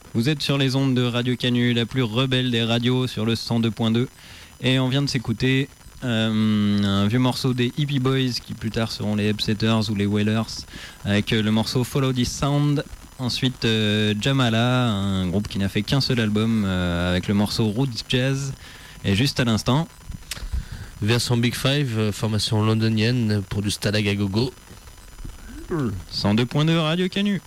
Vous êtes sur les ondes de Radio Canu, la plus rebelle des radios sur le 102.2. Et on vient de s'écouter un vieux morceau des Hippie Boys qui plus tard seront les Upsetters ou les Wailers avec le morceau Follow This Sound. Ensuite Jamala, un groupe qui n'a fait qu'un seul album avec le morceau Roots Jazz. Et juste à l'instant, Version Big Five, formation londonienne pour du Stalag à gogo. 102.2 Radio Canu.